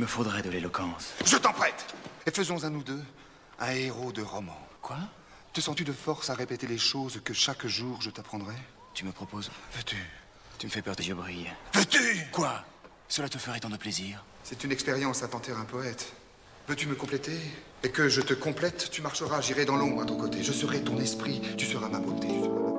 me faudrait de l'éloquence. Je t'en prête. Et faisons à nous deux un héros de roman. Quoi? Te sens-tu de force à répéter les choses que chaque jour je t'apprendrai? Tu me proposes? Veux-tu? Tu me fais peur, tes yeux brillent. Veux-tu? Quoi? Cela te ferait tant de plaisir? C'est une expérience à tenter un poète. Veux-tu me compléter? Et que je te complète, tu marcheras, j'irai dans l'ombre à ton côté. Je serai ton esprit, tu seras ma beauté.